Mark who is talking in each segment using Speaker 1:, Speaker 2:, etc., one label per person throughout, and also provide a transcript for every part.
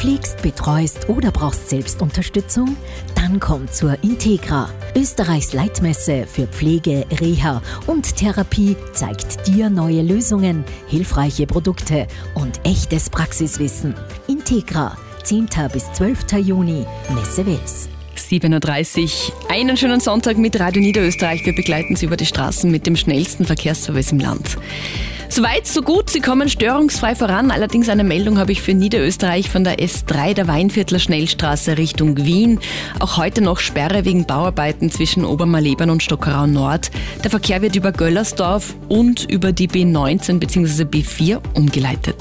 Speaker 1: pflegst, betreust oder brauchst Selbstunterstützung? Dann komm zur Integra. Österreichs Leitmesse für Pflege, Reha und Therapie zeigt dir neue Lösungen, hilfreiche Produkte und echtes Praxiswissen. Integra, 10. bis 12. Juni, Messe Wels.
Speaker 2: 7.30 Uhr. Einen schönen Sonntag mit Radio Niederösterreich. Wir begleiten Sie über die Straßen mit dem schnellsten Verkehrsservice im Land. Soweit, so gut. Sie kommen störungsfrei voran. Allerdings eine Meldung habe ich für Niederösterreich von der S3, der Weinviertler Schnellstraße Richtung Wien. Auch heute noch Sperre wegen Bauarbeiten zwischen Obermalebern und Stockerau Nord. Der Verkehr wird über Göllersdorf und über die B19 bzw. B4 umgeleitet.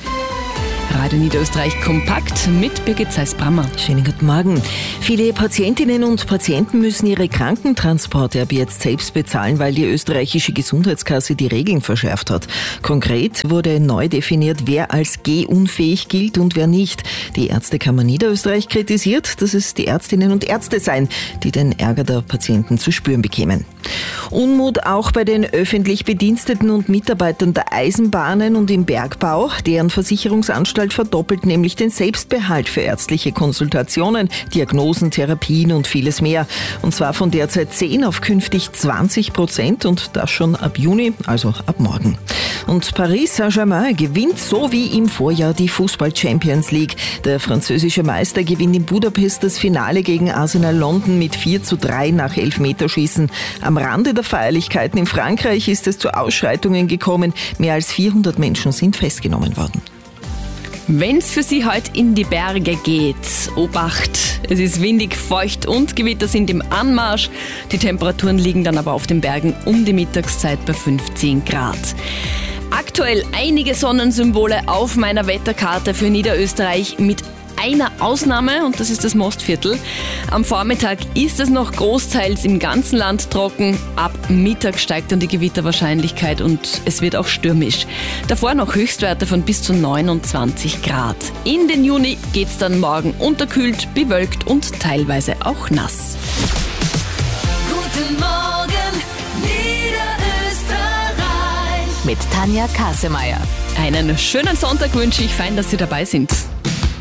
Speaker 2: Radio Niederösterreich kompakt mit Birgit Zeiss-Brammer.
Speaker 3: Schönen guten Morgen. Viele Patientinnen und Patienten müssen ihre Krankentransporte ab jetzt selbst bezahlen, weil die österreichische Gesundheitskasse die Regeln verschärft hat. Konkret wurde neu definiert, wer als gehunfähig gilt und wer nicht. Die Ärztekammer Niederösterreich kritisiert, dass es die Ärztinnen und Ärzte seien, die den Ärger der Patienten zu spüren bekämen. Unmut auch bei den öffentlich Bediensteten und Mitarbeitern der Eisenbahnen und im Bergbau. Deren Versicherungsanstalt verdoppelt nämlich den Selbstbehalt für ärztliche Konsultationen, Diagnosen, Therapien und vieles mehr. Und zwar von derzeit 10 auf künftig 20% und das schon ab Juni, also ab morgen. Und Paris Saint-Germain gewinnt so wie im Vorjahr die Fußball-Champions League. Der französische Meister gewinnt in Budapest das Finale gegen Arsenal London mit 4:3 nach Elfmeterschießen. Am Rande der Feierlichkeiten in Frankreich ist es zu Ausschreitungen gekommen. Mehr als 400 Menschen sind festgenommen worden.
Speaker 2: Wenn's für Sie heute in die Berge geht, Obacht, es ist windig, feucht und Gewitter sind im Anmarsch. Die Temperaturen liegen dann aber auf den Bergen um die Mittagszeit bei 15 Grad. Aktuell einige Sonnensymbole auf meiner Wetterkarte für Niederösterreich mit einer Ausnahme und das ist das Mostviertel. Am Vormittag ist es noch großteils im ganzen Land trocken. Ab Mittag steigt dann die Gewitterwahrscheinlichkeit und es wird auch stürmisch. Davor noch Höchstwerte von bis zu 29 Grad. In den Juni geht's dann morgen unterkühlt, bewölkt und teilweise auch nass.
Speaker 4: Guten Morgen, Niederösterreich.
Speaker 1: Mit Tanja Kasemeyer.
Speaker 2: Einen schönen Sonntag wünsche ich, fein, dass Sie dabei sind.